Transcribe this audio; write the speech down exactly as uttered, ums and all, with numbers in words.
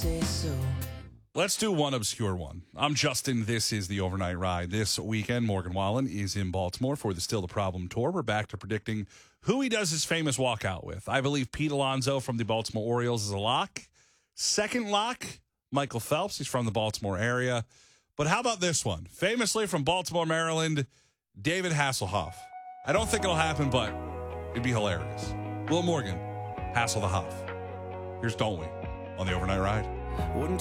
say so. Let's do one obscure one. I'm Justin. This is the Overnight Ride. This weekend, Morgan Wallen is in Baltimore for the Still the Problem tour. We're back to predicting who he does his famous walkout with. I believe Pete Alonso from the Baltimore Orioles is a lock. Second lock, Michael Phelps. He's from the Baltimore area. But how about this one? Famously from Baltimore, Maryland, David Hasselhoff. I don't think it'll happen, but it'd be hilarious. Will Morgan, Hassel the Hoff. Here's Don't We on the Overnight Ride. Wouldn't